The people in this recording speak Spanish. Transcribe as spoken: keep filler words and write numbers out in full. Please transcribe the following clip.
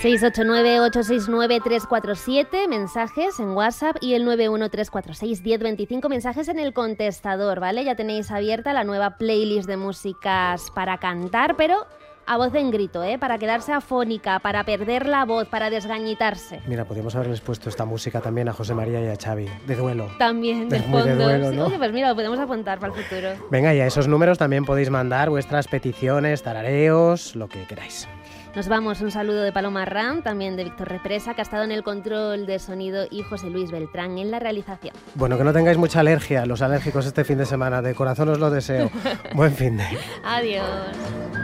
seis ocho nueve, ocho seis nueve, tres cuatro siete, mensajes en WhatsApp y el nueve uno tres cuatro seis, uno cero dos cinco, mensajes en el contestador, ¿vale? Ya tenéis abierta la nueva playlist de músicas para cantar, pero a voz en grito, ¿eh? Para quedarse afónica, para perder la voz, para desgañitarse. Mira, podríamos haberles puesto esta música también a José María y a Xavi, de duelo. También, de, de fondo. De duelo, ¿no? Sí, oye, pues mira, lo podemos apuntar para el futuro. Venga, y a esos números también podéis mandar vuestras peticiones, tarareos, lo que queráis. Nos vamos, un saludo de Paloma Ram, también de Víctor Represa, que ha estado en el control de sonido, y José Luis Beltrán en la realización. Bueno, que no tengáis mucha alergia, los alérgicos este fin de semana, de corazón os lo deseo. Buen fin de. Adiós.